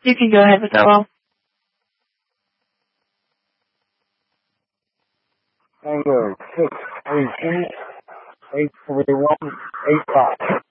You can go ahead with that one. Tango 618 831 85.